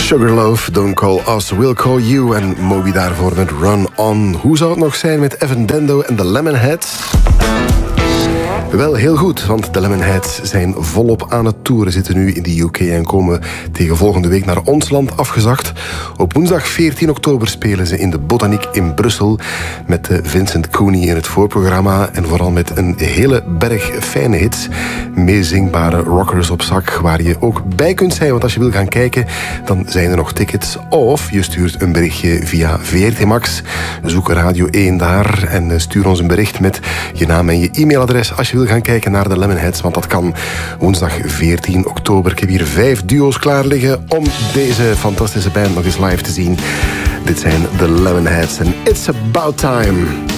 Sugarloaf, Don't Call Us, We'll Call You. En Moby daarvoor met Run On. Hoe zou het nog zijn met Evan Dando en de Lemonheads? Wel heel goed, want de Lemonheads zijn volop aan het toeren. Zitten nu in de UK en komen tegen volgende week naar ons land afgezakt. Op woensdag 14 oktober spelen ze in de Botaniek in Brussel met Vincent Cooney in het voorprogramma. En vooral met een hele berg fijne hits. Meezingbare rockers op zak waar je ook bij kunt zijn. Want als je wil gaan kijken, dan zijn er nog tickets. Of je stuurt een berichtje via VRT Max. Zoek Radio 1 daar en stuur ons een bericht met je naam en je e-mailadres als je wil gaan kijken naar de Lemonheads, want dat kan woensdag 14 oktober. Ik heb hier 5 duo's klaar liggen om deze fantastische band nog eens live te zien. Dit zijn de Lemonheads en It's About Time.